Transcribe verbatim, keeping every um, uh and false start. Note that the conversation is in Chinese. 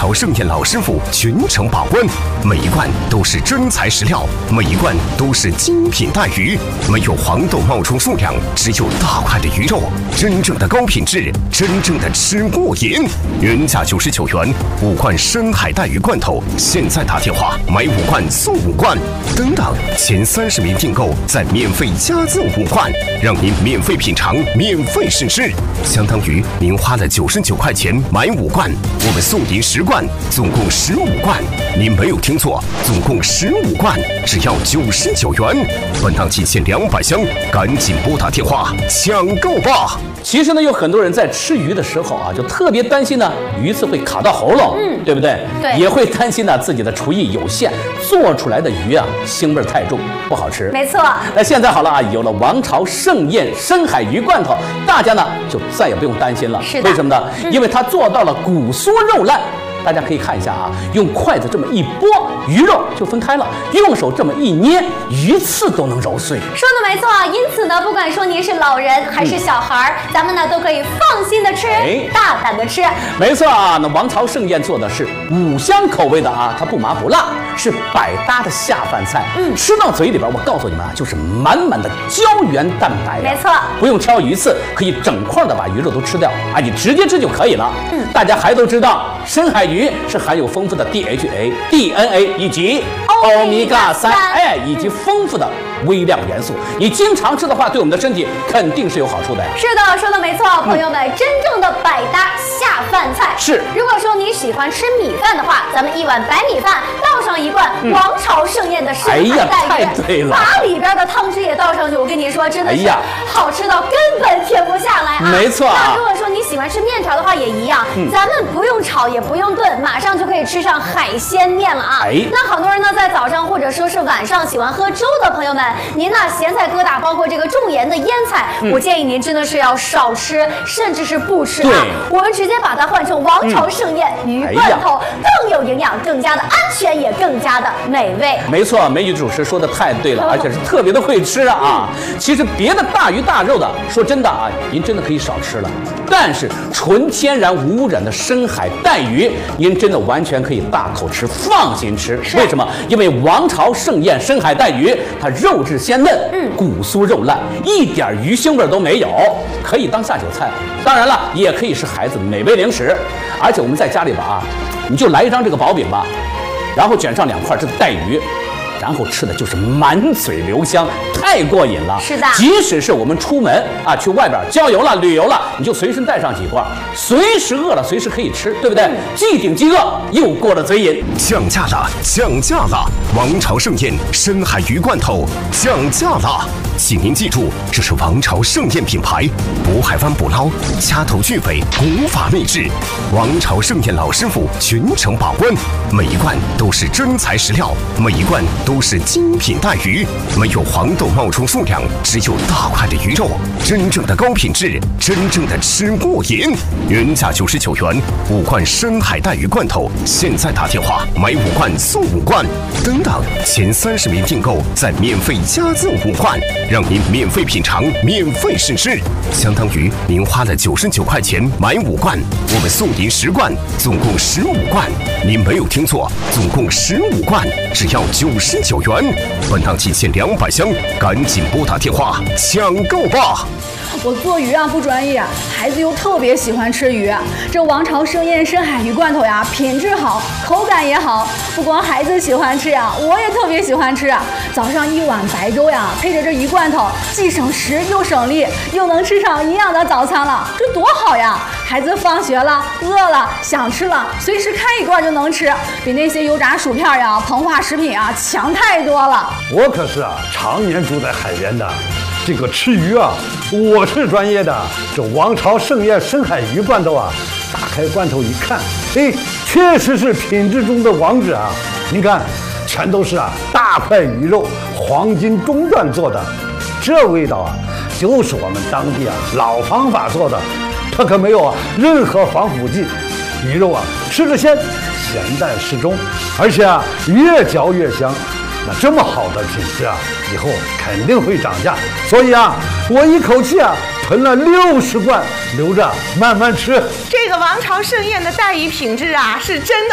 朝盛宴老师傅全程把关，每一罐都是真材实料，每一罐都是精品带鱼，没有黄豆冒充数量，只有大块的鱼肉，真正的高品质，真正的吃过瘾。原价九十九元，五罐深海带鱼罐头，现在打电话买五罐送五罐，等等，前三十名订购再免费加赠五罐，让您免费品尝，免费试吃，相当于您花了九十九块钱买五罐，我们送您十罐，总共十五罐。您没有听错，总共十五罐，只要九十九元。本档仅限两百箱，赶紧拨打电话抢购吧！ 其实呢，有很多人在吃鱼的时候啊，就特别担心呢，鱼刺会卡到喉咙，嗯，对不对？ 对， 也会担心呢自己的厨艺有限，做出来的鱼啊腥味太重，不好吃。 没错。 那现在好了啊，有了王朝盛宴深海鱼罐头，大家呢就再也不用担心了。 是的。 为什么呢？嗯、因为它做到了骨酥肉烂。大家可以看一下啊，用筷子这么一拨，鱼肉就分开了；用手这么一捏，鱼刺都能揉碎。 说的没错，因此呢，不管说您是老人还是小孩、嗯、咱们呢都可以放心的吃，哎、大胆的吃。 没错啊，那王朝盛宴做的是五香口味的啊，它不麻不辣，是百搭的下饭菜。嗯，吃到嘴里边，我告诉你们啊，就是满满的胶原蛋白、啊。 没错， 不用挑鱼刺，可以整块的把鱼肉都吃掉啊，你直接吃就可以了。嗯，大家还都知道深海鱼。鱼是含有丰富的 D H A、D N A 以及欧米伽三，哎，以及丰富的微量元素。你经常吃的话，对我们的身体肯定是有好处的呀。 是的，说的没错，朋友们，嗯、真正的百搭下饭菜是。 如果说你喜欢吃米饭的话，咱们一碗白米饭倒上一罐王朝盛宴的深海带鱼， 哎呀，太对了， 把里边的汤汁也倒上去，我跟你说，真的是好吃到根本停不下来啊！ 没错。 那如果说你喜欢吃面条的话，也一样，嗯、咱们不用炒，也不用炖，马上就可以吃上海鲜面了啊！哎，那好多人呢，在早上或者说是晚上喜欢喝粥的朋友们，您呢咸菜疙瘩，包括这个重盐的腌菜，嗯、我建议您真的是要少吃，甚至是不吃啊！我们直接把它换成王朝盛宴、嗯、鱼罐头，哎、更有营养，更加的安全，也更加的美味。 没错，美女主持说的太对了，而且是特别的会吃啊！嗯、其实别的大鱼大肉的，说真的啊，您真的可以少吃了。但是纯天然无污染的深海带鱼，您真的完全可以大口吃，放心吃。为什么？因为王朝盛宴深海带鱼，它肉质鲜嫩，嗯，骨酥肉烂，一点鱼腥味都没有，可以当下酒菜。当然了，也可以是孩子的美味零食。而且我们在家里边啊，你就来一张这个薄饼吧，然后卷上两块这个带鱼。然后吃的就是满嘴留香，太过瘾了。 是的， 即使是我们出门啊，去外边郊游了、旅游了，你就随身带上几罐，随时饿了随时可以吃，对不对？嗯、既顶饥饿，又过了嘴瘾。 降价了，降价了！王朝盛宴深海鱼罐头降价了，请您记住，这是王朝盛宴品牌，渤海湾捕捞，掐头去尾，古法秘制。王朝盛宴老师傅全程把关，每一罐都是真材实料，每一罐都是精品带鱼，没有黄豆冒充数量，只有大块的鱼肉，真正的高品质，真正的吃过瘾。原价九十九元，五罐深海带鱼罐头，现在打电话买五罐送五罐，等等，前三十名订购再免费加赠五罐，让您免费品尝，免费试吃，相当于您花了九十九块钱买五罐，我们送您十罐，总共十五罐。您没有听错，总共十五罐，只要九十九元。本档仅限两百箱，赶紧拨打电话抢购吧！ 我做鱼啊不专业，孩子又特别喜欢吃鱼。这王朝盛宴深海鱼罐头呀，品质好，口感也好。不光孩子喜欢吃呀，我也特别喜欢吃。早上一碗白粥呀，配着这鱼罐头，既省时又省力，又能吃上营养的早餐了，这多好呀！孩子放学了、饿了、想吃了，随时开一罐就能吃，比那些油炸薯片呀、膨化食品啊强太多了。 我可是啊，常年住在海边的。这个吃鱼啊，我是专业的。这王朝盛宴深海鱼罐头啊，打开罐头一看，哎，确实是品质中的王者啊！您看，全都是啊大块鱼肉，黄金中段做的，这味道啊，就是我们当地啊老方法做的，它可没有啊任何防腐剂。鱼肉啊吃着鲜，咸淡适中，而且啊越嚼越香。那这么好的品质啊，以后肯定会涨价。所以啊，我一口气啊囤了六十罐，留着慢慢吃。 这个王朝盛宴的带鱼品质啊，是真的。